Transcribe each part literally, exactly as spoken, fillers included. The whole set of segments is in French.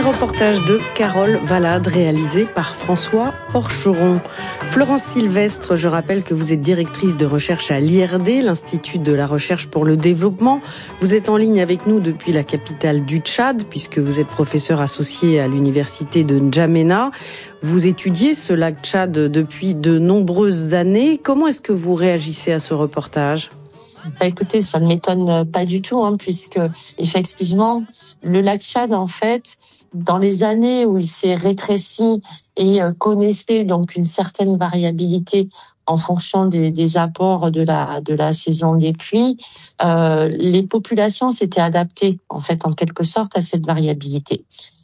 reportage de Carole Valade réalisé par François Porcheron. Florence Sylvestre, je rappelle que vous êtes directrice de recherche à l'I R D, l'Institut de la recherche pour le développement. Vous êtes en ligne avec nous depuis la capitale du Tchad, puisque vous êtes professeur associé à l'université de N'Djamena. Vous étudiez ce lac Tchad depuis de nombreuses années. Comment est-ce que vous réagissez à ce reportage ? Bah, écoutez, ça ne m'étonne pas du tout, hein, puisque effectivement, le lac Tchad, en fait, dans les années où il s'est rétréci et euh, connaissait donc une certaine variabilité en fonction des, des apports de la de la saison des pluies, euh, les populations s'étaient adaptées, en fait, en quelque sorte, à cette variabilité.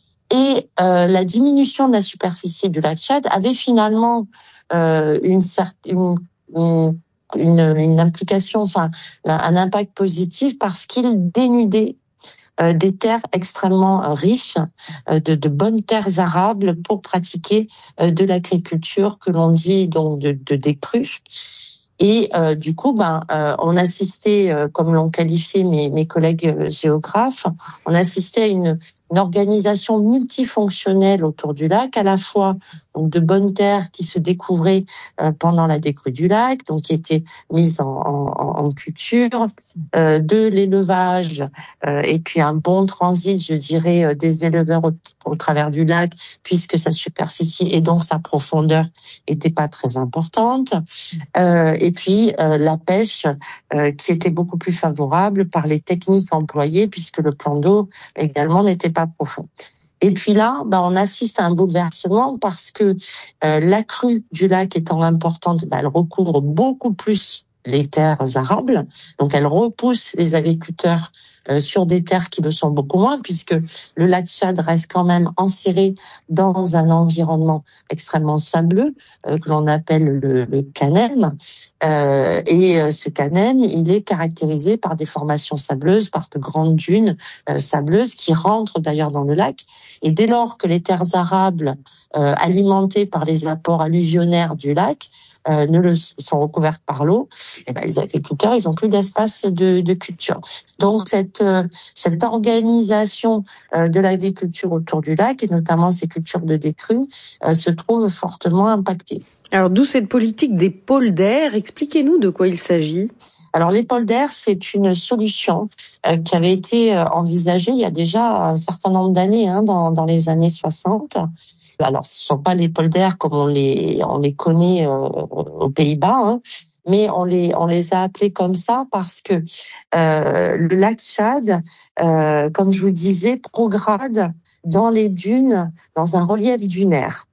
Et euh, la diminution de la superficie du lac Tchad avait finalement euh, une certaine une, une, une implication, enfin un impact positif parce qu'il dénudait euh, des terres extrêmement euh, riches, euh, de, de bonnes terres arables pour pratiquer euh, de l'agriculture que l'on dit donc de, de décrue. Et euh, du coup, ben, euh, on assistait, euh, comme l'ont qualifié mes, mes collègues euh, géographes, on assistait à une, une organisation multifonctionnelle autour du lac, à la fois donc de bonnes terres qui se découvraient euh, pendant la décrue du lac, donc qui étaient mises en, en, en culture, euh, de l'élevage euh, et puis un bon transit, je dirais, euh, des éleveurs au, au travers du lac, puisque sa superficie et donc sa profondeur n'étaient pas très importantes. Euh, et puis euh, la pêche euh, qui était beaucoup plus favorable par les techniques employées puisque le plan d'eau également n'était pas profond. Et puis là, ben, on assiste à un bouleversement parce que euh, la crue du lac étant importante, ben, elle recouvre beaucoup plus les terres arables, donc elle repousse les agriculteurs euh, sur des terres qui le sont beaucoup moins, puisque le lac Tchad reste quand même enserré dans un environnement extrêmement sableux euh, que l'on appelle le, le Kanem. Euh, et euh, ce Kanem, il est caractérisé par des formations sableuses, par de grandes dunes euh, sableuses qui rentrent d'ailleurs dans le lac. Et dès lors que les terres arables euh, alimentées par les apports alluvionnaires du lac euh, ne le sont recouvertes par l'eau, et ben les agriculteurs ils ont plus d'espace de, de culture. Donc cette euh, cette organisation euh, de l'agriculture autour du lac et notamment ces cultures de décrue euh, se trouve fortement impactée. Alors d'où cette politique des pôles d'air ? Expliquez-nous de quoi il s'agit. Alors les pôles d'air, c'est une solution euh, qui avait été euh, envisagée il y a déjà un certain nombre d'années, hein, dans, dans les années soixante. Alors ce ne sont pas les pôles d'air comme on les on les connaît euh, aux Pays-Bas, hein, mais on les on les a appelés comme ça parce que euh, le lac Tchad, euh, comme je vous disais, prograde dans les dunes, dans un relief dunaire.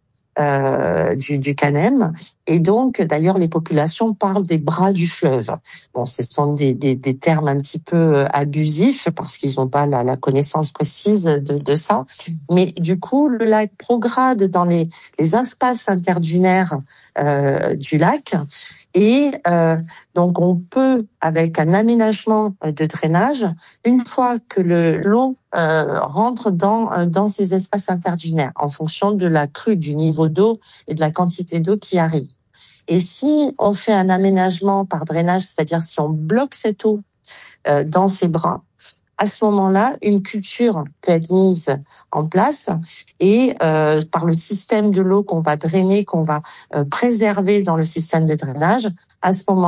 Euh, du, du Kanem, et donc d'ailleurs les populations parlent des bras du fleuve. Bon, ce sont des, des, des termes un petit peu abusifs parce qu'ils n'ont pas la, la connaissance précise de, de ça, mais du coup le lac prograde dans les, les espaces interdunaires euh, du lac, et euh, donc on peut, avec un aménagement de drainage, une fois que le l'eau euh, rentre dans dans ces espaces interdunaires en fonction de la crue, du niveau d'eau et de la quantité d'eau qui arrive. Et si on fait un aménagement par drainage, c'est-à-dire si on bloque cette eau euh, dans ces bras, à ce moment-là, une culture peut être mise en place et euh, par le système de l'eau qu'on va drainer, qu'on va euh, préserver dans le système de drainage, à ce moment